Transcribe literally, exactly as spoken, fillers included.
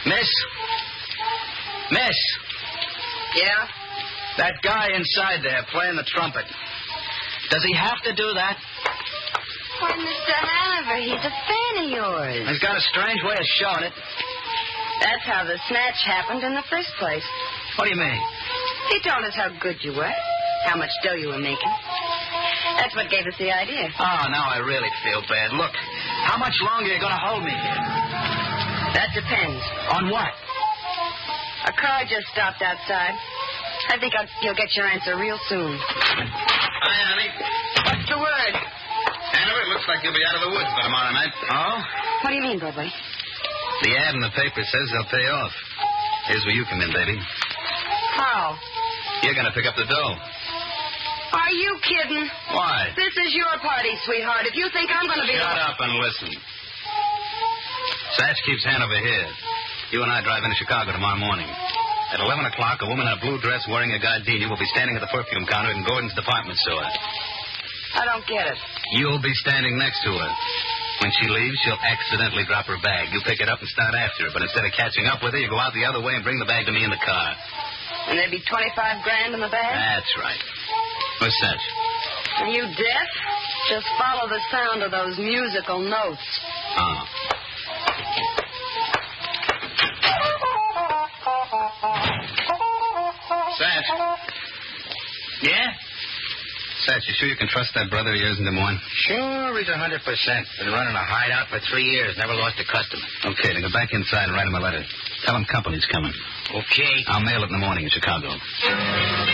Miss? Miss? Yeah? That guy inside there playing the trumpet. Does he have to do that? Why, Mister Hanover, he's a fan of yours. He's got a strange way of showing it. That's how the snatch happened in the first place. What do you mean? He told us how good you were, how much dough you were making. That's what gave us the idea. Oh, now I really feel bad. Look, how much longer are you going to hold me here? That depends. On what? A car just stopped outside. I think I'll, you'll get your answer real soon. Hi, honey. What's the word? Hanover, it looks like you'll be out of the woods by tomorrow night. Oh? What do you mean, Broadway? The ad in the paper says they'll pay off. Here's where you come in, baby. How? You're going to pick up the dough. Are you kidding? Why? This is your party, sweetheart. If you think I'm going to be... Shut up and listen. Satch keeps Hanover here. You and I drive into Chicago tomorrow morning. At eleven o'clock, a woman in a blue dress wearing a gardenia will be standing at the perfume counter in Gordon's department store. I don't get it. You'll be standing next to her. When she leaves, she'll accidentally drop her bag. You pick it up and start after her. But instead of catching up with her, you go out the other way and bring the bag to me in the car. And there'd be twenty-five grand in the bag? That's right. What's that? Are you deaf? Just follow the sound of those musical notes. Oh. Satch. Yeah? Satch, you sure you can trust that brother of yours in Des Moines? Sure, he's a hundred percent. Been running a hideout for three years. Never lost a customer. Okay, then go back inside and write him a letter. Tell him company's coming. Okay. I'll mail it in the morning in Chicago.